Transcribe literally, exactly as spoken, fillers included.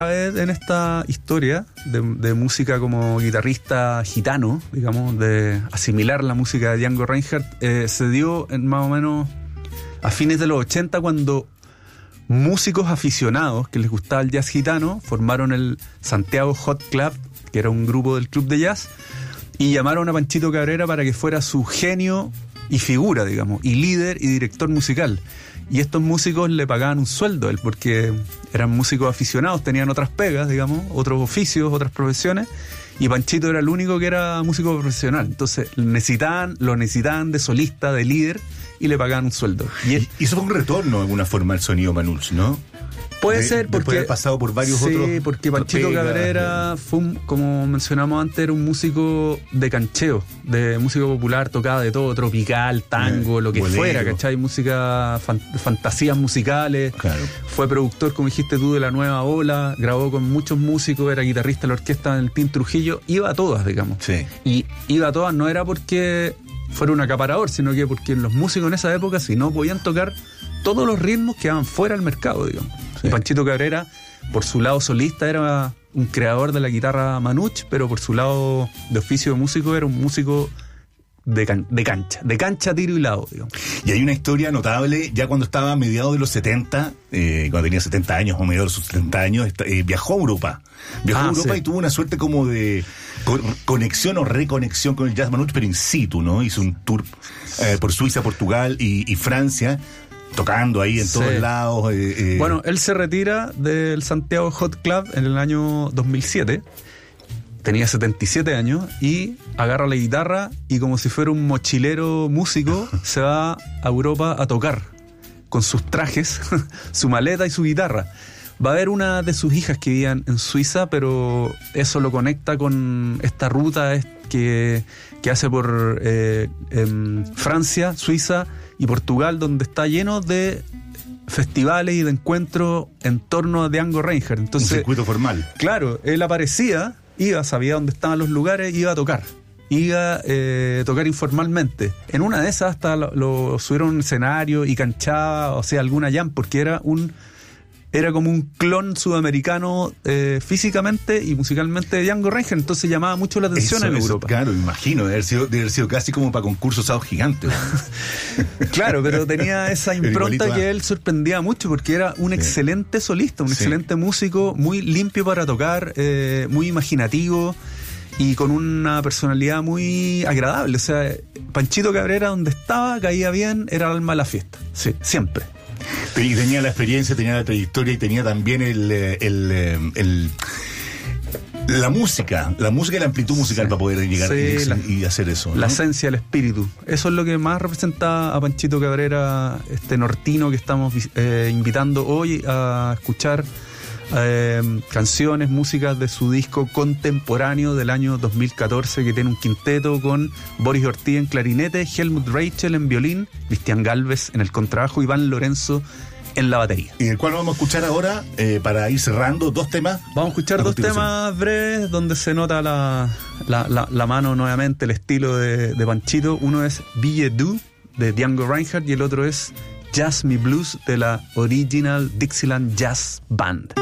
vez en esta historia de, de música como guitarrista gitano, digamos, de asimilar la música de Django Reinhardt, eh, se dio en más o menos a fines de los ochenta, cuando músicos aficionados que les gustaba el jazz gitano formaron el Santiago Hot Club, que era un grupo del club de jazz, y llamaron a Panchito Cabrera para que fuera su genio y figura, digamos, y líder y director musical. Y estos músicos le pagaban un sueldo a él, porque eran músicos aficionados, tenían otras pegas, digamos, otros oficios, otras profesiones, y Panchito era el único que era músico profesional. Entonces necesitaban, lo necesitaban de solista, de líder, y le pagaban un sueldo. Y, él, y eso fue un retorno de alguna forma al sonido Manuch, ¿no? Puede de, ser, porque... Después de haber pasado por varios sí, otros... Sí, porque Panchito pegas, Cabrera fue, un, como mencionamos antes, era un músico de cancheo, de música popular, tocaba de todo, tropical, tango, eh, lo que bolero. fuera, ¿cachai? Música, fan, fantasías musicales. Claro. Fue productor, como dijiste tú, de La Nueva Ola, grabó con muchos músicos, era guitarrista de la orquesta del Team Trujillo, iba a todas, digamos. Sí. Y iba a todas, no era porque fuera un acaparador, sino que porque los músicos en esa época, si no podían tocar todos los ritmos, quedaban fuera del mercado, digamos. Sí. Y Panchito Cabrera, por su lado solista, era un creador de la guitarra Manuch, pero por su lado de oficio de músico era un músico de, can- de cancha, de cancha, tiro y lado, digamos. Y hay una historia notable, ya cuando estaba a mediados de los setenta, eh, cuando tenía setenta años o mediados de sus setenta años, eh, viajó a Europa. Viajó ah, a Europa sí. y tuvo una suerte como de co- conexión o reconexión con el jazz Manuch, pero in situ, ¿no? Hizo un tour eh, por Suiza, Portugal y, y Francia, tocando ahí en sí. todos lados. Eh, eh. Bueno, él se retira del Santiago Hot Club en el año dos mil siete. Tenía setenta y siete años y agarra la guitarra y, como si fuera un mochilero músico, se va a Europa a tocar con sus trajes, su maleta y su guitarra. Va a haber una de sus hijas que vivían en Suiza, pero eso lo conecta con esta ruta que, que hace por eh, eh, Francia, Suiza y Portugal, donde está lleno de festivales y de encuentros en torno a Django Reinhardt. Entonces, un circuito formal. Claro, él aparecía, iba, sabía dónde estaban los lugares, iba a tocar. Iba a eh, tocar informalmente. En una de esas hasta lo, lo subieron a un escenario y canchaba, o sea, alguna jam, porque era un... Era como un clon sudamericano eh, físicamente y musicalmente de Django Reinhardt, entonces llamaba mucho la atención eso, en eso, Europa. Claro, imagino, debe haber sido, debe haber sido casi como para concursos Sábado Gigante. Claro, pero tenía esa impronta que él sorprendía mucho, porque era un sí. excelente solista, un sí. excelente músico, muy limpio para tocar, eh, muy imaginativo y con una personalidad muy agradable. O sea, Panchito Cabrera, donde estaba, caía bien, era el alma de la fiesta. Sí, siempre. Y tenía la experiencia, tenía la trayectoria y tenía también el, el, el, el la música, la música y la amplitud musical sí. para poder llegar sí, y, la, y hacer eso, ¿no? La esencia, el espíritu. Eso es lo que más representa a Panchito Cabrera, este nortino que estamos eh, invitando hoy a escuchar eh, canciones, músicas de su disco contemporáneo del año dos mil catorce, que tiene un quinteto con Boris Ortiz en clarinete, Helmut Reichel en violín, Cristian Galvez en el contrabajo, Iván Lorenzo en la batería. Y el cual vamos a escuchar ahora, eh, para ir cerrando, dos temas. Vamos a escuchar dos temas breves donde se nota la, la, la, la mano nuevamente, el estilo de, de Panchito. Uno es Billet Doux de Django Reinhardt y el otro es Jazz Me Blues de la Original Dixieland Jazz Band.